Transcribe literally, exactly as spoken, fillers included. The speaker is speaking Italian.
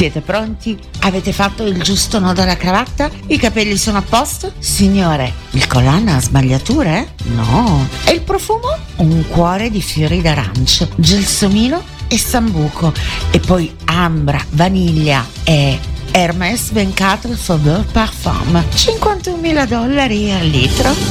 Siete pronti? Avete fatto il giusto nodo alla cravatta? I capelli sono a posto? Signore, il collana ha smagliature? No. E il profumo? Un cuore di fiori d'arancio, gelsomino e sambuco. E poi ambra, vaniglia e Hermès ventiquattro Faubourg Parfum. cinquantunomila dollari al litro.